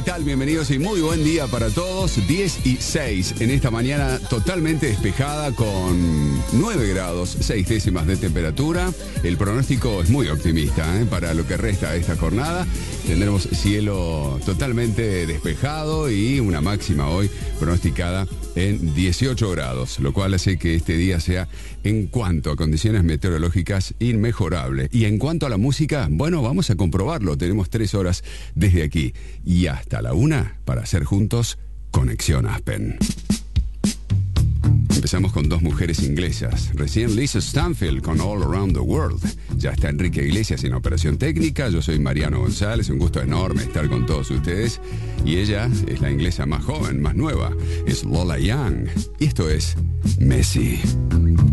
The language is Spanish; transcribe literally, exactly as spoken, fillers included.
tal? Bienvenidos y muy buen día para todos. diez y seis en esta mañana totalmente despejada con nueve grados, seis décimas de temperatura. El pronóstico es muy optimista, ¿eh? Para lo que resta de esta jornada. Tendremos cielo totalmente despejado y una máxima hoy pronosticada en dieciocho grados, lo cual hace que este día sea, en cuanto a condiciones meteorológicas, inmejorable. Y en cuanto a la música, bueno, vamos a comprobarlo. Tenemos tres horas desde aquí y hasta la una para hacer juntos Conexión Aspen. Empezamos con dos mujeres inglesas. Recién Lisa Stanfield con All Around the World. Ya está Enrique Iglesias en operación técnica. Yo soy Mariano González. Un gusto enorme estar con todos ustedes. Y ella es la inglesa más joven, más nueva. Es Lola Young. Y esto es Messi.